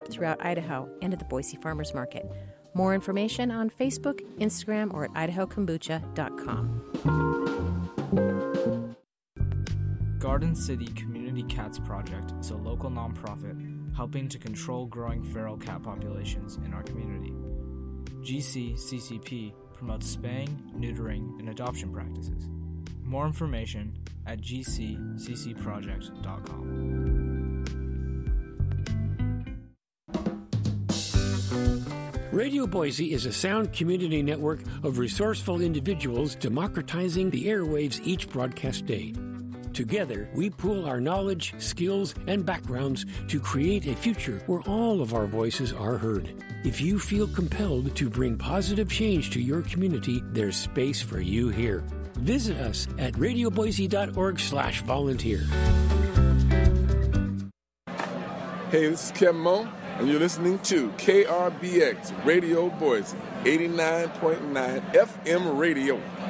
throughout Idaho and at the Boise Farmers Market. More information on Facebook, Instagram, or at idahokombucha.com. Garden City Community Cats Project is a local nonprofit helping to control growing feral cat populations in our community. GCCCP promotes spaying, neutering, and adoption practices. More information at gccproject.com. Radio Boise is a sound community network of resourceful individuals democratizing the airwaves each broadcast day. Together, we pool our knowledge, skills, and backgrounds to create a future where all of our voices are heard. If you feel compelled to bring positive change to your community, there's space for you here. Visit us at radioboise.org/volunteer. Hey, this is Kevin Moe, and you're listening to KRBX Radio Boise, 89.9 FM radio.